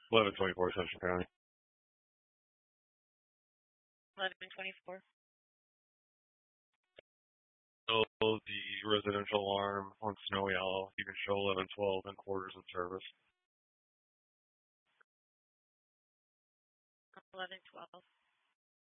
1124 Central County. 1124. So the residential alarm on Snowy Owl, you can show 1112 and quarters in service. 1112.